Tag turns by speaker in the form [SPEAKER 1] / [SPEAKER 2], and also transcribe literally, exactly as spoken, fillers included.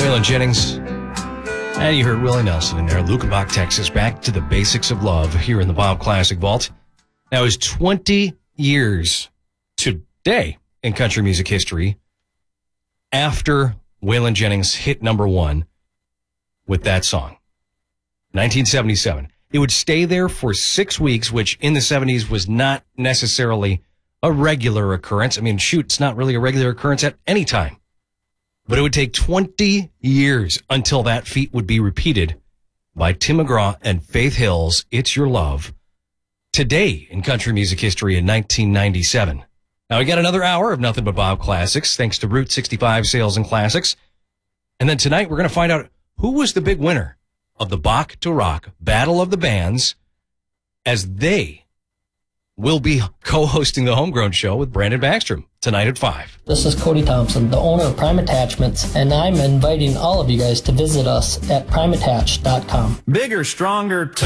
[SPEAKER 1] Waylon Jennings. And you heard Willie Nelson in there. Lukenbach, Texas. Back to the basics of love here in the Bob Classic Vault. Now, it's twenty years today in country music history after Waylon Jennings hit number one with that song. nineteen seventy-seven. It would stay there for six weeks, which in the seventies was not necessarily a regular occurrence. I mean, shoot, it's not really a regular occurrence at any time. But it would take twenty years until that feat would be repeated by Tim McGraw and Faith Hill's It's Your Love today in country music history in nineteen ninety-seven. Now, we got another hour of Nothing But Bob Classics, thanks to Route sixty-five Sales and Classics. And then tonight, we're going to find out who was the big winner of the Bach to Rock Battle of the Bands, as they will be co-hosting the Homegrown Show with Brandon Backstrom tonight at five.
[SPEAKER 2] This is Cody Thompson, the owner of Prime Attachments, and I'm inviting all of you guys to visit us at prime attach dot com.
[SPEAKER 3] Bigger, stronger, tougher.